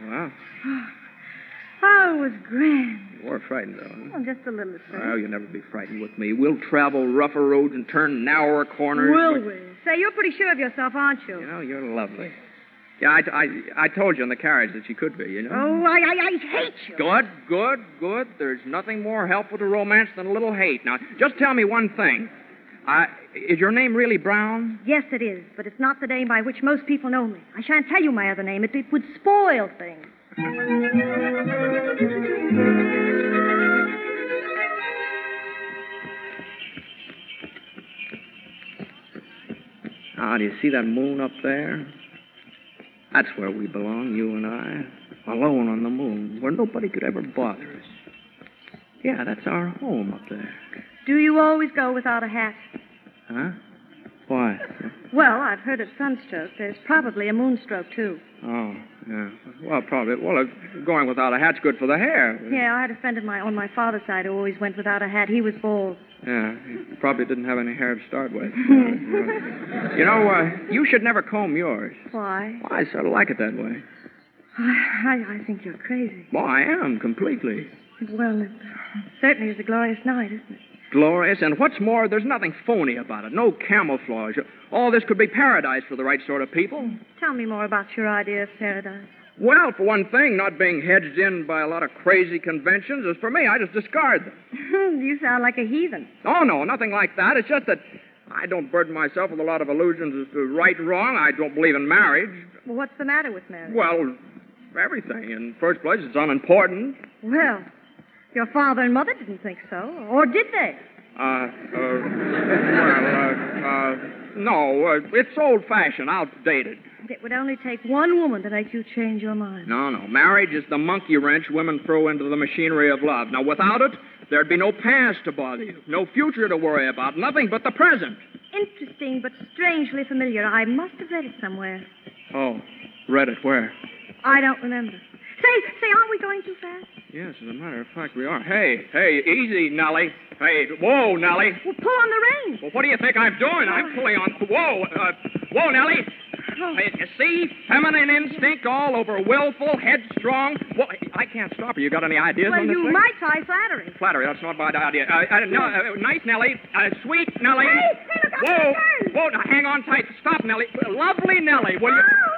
Well? Oh, it was grand. You were frightened, though, huh? Oh, just a little at first. Well, you'll never be frightened with me. We'll travel rougher roads and turn narrower corners. Will we? Say, you're pretty sure of yourself, aren't you? You know, you're lovely. Yeah, I told you in the carriage that you could be, you know. Oh, I hate you. Good. There's nothing more helpful to romance than a little hate. Now, just tell me one thing. Is your name really Brown? Yes, it is, but it's not the name by which most people know me. I shan't tell you my other name. It would spoil things. Ah, do you see that moon up there? That's where we belong, you and I. Alone on the moon, where nobody could ever bother us. Yeah, that's our home up there. Do you always go without a hat? Huh? Why? Well, I've heard of sunstroke. There's probably a moonstroke, too. Oh, yeah. Well, probably. Well, going without a hat's good for the hair. Yeah, I had a friend on my father's side who always went without a hat. He was bald. Yeah, he probably didn't have any hair to start with. You should never comb yours. Why? Well, I sort of like it that way. I think you're crazy. Well, I am, completely. Well, it certainly is a glorious night, isn't it? Glorious, and what's more, there's nothing phony about it. No camouflage. All this could be paradise for the right sort of people. Tell me more about your idea of paradise. Well, for one thing, not being hedged in by a lot of crazy conventions is for me. I just discard them. You sound like a heathen. Oh, no, nothing like that. It's just that I don't burden myself with a lot of illusions as to right and wrong. I don't believe in marriage. Well, what's the matter with marriage? Well, everything. In the first place, it's unimportant. Well, your father and mother didn't think so. Or did they? No. It's old-fashioned, outdated. It would only take one woman to make you change your mind. No. Marriage is the monkey wrench women throw into the machinery of love. Now, without it, there'd be no past to bother you, no future to worry about, nothing but the present. Interesting, but strangely familiar. I must have read it somewhere. Oh, read it where? I don't remember. Say, aren't we going too fast? Yes, as a matter of fact, we are. Hey, easy, Nellie. Hey, whoa, Nellie. Well, pull on the reins. Well, what do you think I'm doing? I'm pulling on... Whoa, Nellie. Oh. Hey, you see? Feminine instinct all over, willful, headstrong. Well, I can't stop her. You got any ideas on this thing? Well, you might try flattery. Flattery, that's not a bad idea. Nice, Nellie. Sweet, Nellie. Hey, look, Whoa, now hang on tight. Stop, Nellie. Lovely Nellie, will you...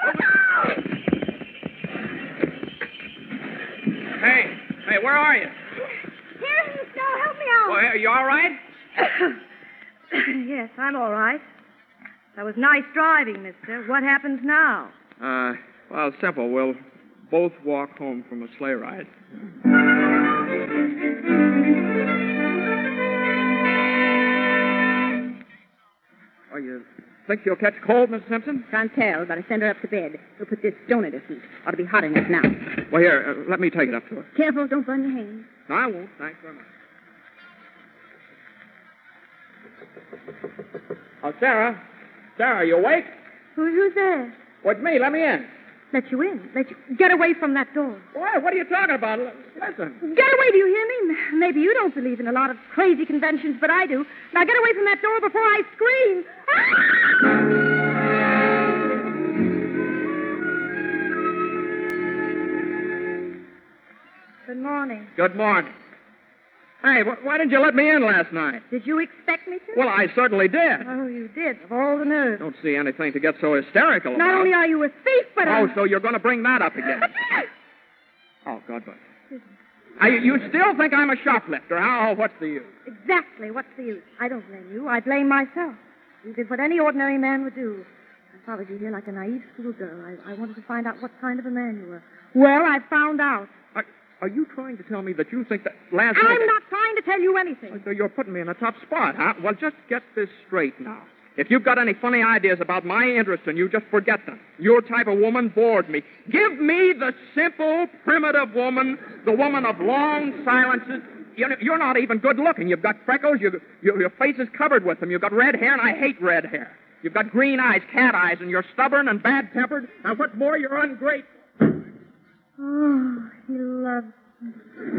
Hey, where are you? Here in the snow. Help me out. Well, are you all right? Yes, I'm all right. That was nice driving, mister. What happens now? Well, simple. We'll both walk home from a sleigh ride. Oh, you think you'll catch cold, Miss Simpson? Can't tell, but I send her up to bed. We'll put this stone at her feet. Ought to be hot enough now. Well, here, let me take it up to her. Careful, don't burn your hands. No, I won't. Thanks very much. Oh, Sarah, you awake? Who's there? Well, it's me. Let me in. Let you in. Get away from that door. What are you talking about? Listen. Get away, do you hear me? Maybe you don't believe in a lot of crazy conventions, but I do. Now get away from that door before I scream. Good morning. Good morning. Hey, why didn't you let me in last night? Did you expect me to? Well, I certainly did. Oh, you did, of all the nerve. Don't see anything to get so hysterical about. Not only are you a thief, but Oh, so you're going to bring that up again. Oh, God bless. You still think I'm a shoplifter, huh? Oh, what's the use? Exactly, what's the use? I don't blame you. I blame myself. You did what any ordinary man would do. I followed you here like a naive schoolgirl. I wanted to find out what kind of a man you were. Well, I found out. Are you trying to tell me that you think that last night... I'm not trying to tell you anything. So you're putting me in a tough spot, huh? Well, just get this straight now. If you've got any funny ideas about my interest in you, just forget them. Your type of woman bored me. Give me the simple, primitive woman, the woman of long silences. You're not even good looking. You've got freckles. Your face is covered with them. You've got red hair, and I hate red hair. You've got green eyes, cat eyes, and you're stubborn and bad-tempered. And what's more, you're ungrateful. Oh, he loves me.